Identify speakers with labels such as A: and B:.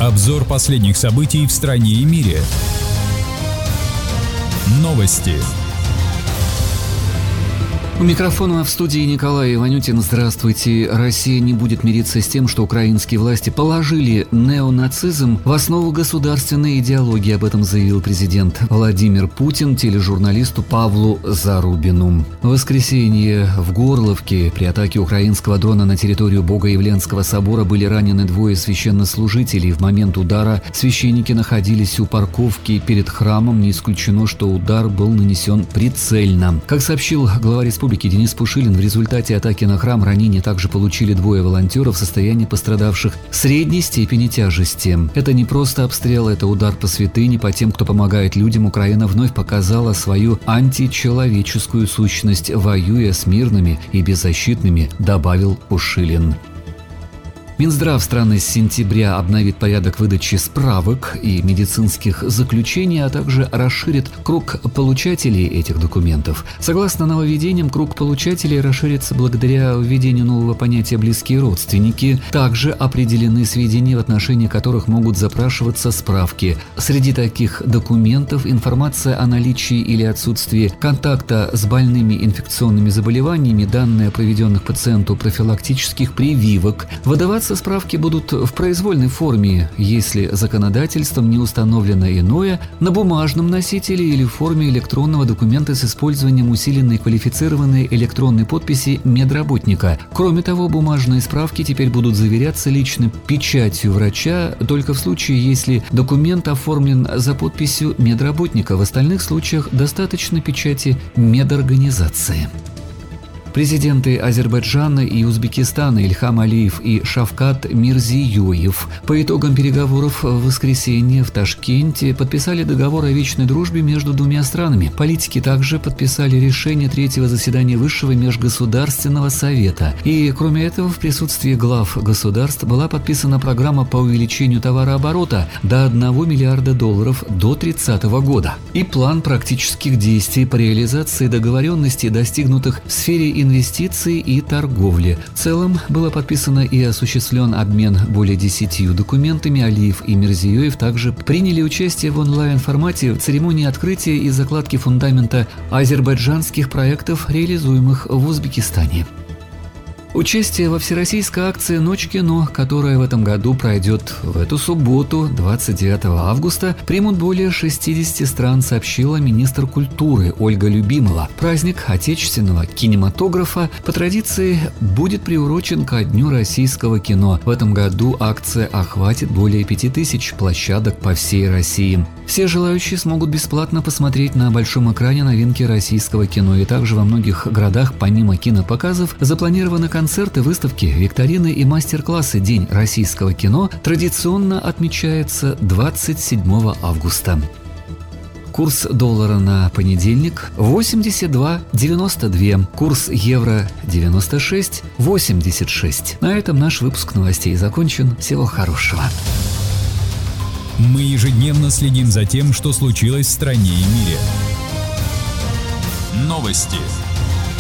A: Обзор последних событий в стране и мире. Новости.
B: У микрофона в студии Николай Иванютин. Здравствуйте. Россия не будет мириться с тем, что украинские власти положили неонацизм в основу государственной идеологии. Об этом заявил президент Владимир Путин тележурналисту Павлу Зарубину. В воскресенье в Горловке при атаке украинского дрона на территорию Богоявленского собора были ранены 2 священнослужителей. В момент удара священники находились у парковки перед храмом. Не исключено, что удар был нанесен прицельно. Как сообщил глава республики Денис Пушилин, в результате атаки на храм ранения также получили 2 волонтеров в состоянии пострадавших средней степени тяжести. Это не просто обстрел, это удар по святыне, по тем, кто помогает людям. Украина вновь показала свою античеловеческую сущность, воюя с мирными и беззащитными, добавил Пушилин. Минздрав страны с сентября обновит порядок выдачи справок и медицинских заключений, а также расширит круг получателей этих документов. Согласно нововведениям, круг получателей расширится благодаря введению нового понятия «близкие родственники». Также определены сведения, в отношении которых могут запрашиваться справки. Среди таких документов информация о наличии или отсутствии контакта с больными инфекционными заболеваниями, данные о проведенных пациенту профилактических прививок. Выдаваться справки будут в произвольной форме, если законодательством не установлено иное, на бумажном носителе или в форме электронного документа с использованием усиленной квалифицированной электронной подписи медработника. Кроме того, бумажные справки теперь будут заверяться личной печатью врача только в случае, если документ оформлен за подписью медработника. В остальных случаях достаточно печати медорганизации. Президенты Азербайджана и Узбекистана Ильхам Алиев и Шавкат Мирзиёев по итогам переговоров в воскресенье в Ташкенте подписали договор о вечной дружбе между 2 странами. Политики также подписали решение 3-го заседания Высшего межгосударственного совета. И, кроме этого, в присутствии глав государств была подписана программа по увеличению товарооборота до $1 миллиарда до 2030 года и план практических действий по реализации договоренностей, достигнутых в сфере инвестиций и торговли. В целом было подписано и осуществлен обмен более 10 документами. Алиев и Мирзиёев также приняли участие в онлайн-формате в церемонии открытия и закладки фундамента азербайджанских проектов, реализуемых в Узбекистане. Участие во всероссийской акции «Ночь кино», которая в этом году пройдет в эту субботу, 29 августа, примут более 60 стран, сообщила министр культуры Ольга Любимова. Праздник отечественного кинематографа по традиции будет приурочен ко Дню российского кино. В этом году акция охватит более 5000 площадок по всей России. Все желающие смогут бесплатно посмотреть на большом экране новинки российского кино. И также во многих городах, помимо кинопоказов, запланированы концерты, выставки, викторины и мастер-классы. День российского кино традиционно отмечается 27 августа. Курс доллара на понедельник 82,92. Курс евро 96,86. На этом наш выпуск новостей закончен. Всего хорошего.
A: Мы ежедневно следим за тем, что случилось в стране и мире. Новости.